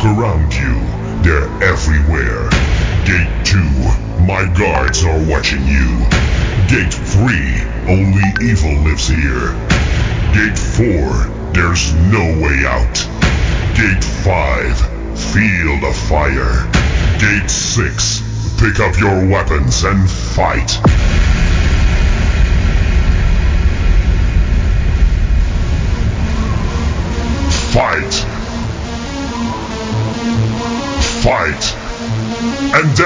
around you. They're everywhere. Gate 2, my guards are watching you. Gate 3, only evil lives here. Gate 4, there's no way out. Gate 5, feel the fire. Gate 6, pick up your weapons and fight. Fight. Fight. And